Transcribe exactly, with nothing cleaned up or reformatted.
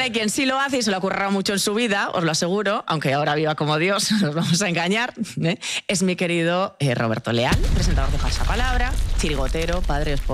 hay quien sí lo hace y se lo ha currado mucho en su vida, os lo aseguro, aunque ahora viva como Dios, nos vamos a engañar, ¿eh? Es mi querido eh, Roberto Leal, presentador de Pasapalabra, chirigotero, padre, esposo.